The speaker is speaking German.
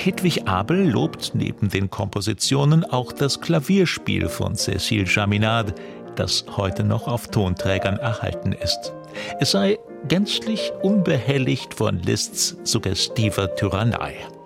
Hedwig Abel lobt neben den Kompositionen auch das Klavierspiel von Cécile Chaminade, das heute noch auf Tonträgern erhalten ist. Es sei gänzlich unbehelligt von Liszts suggestiver Tyrannei.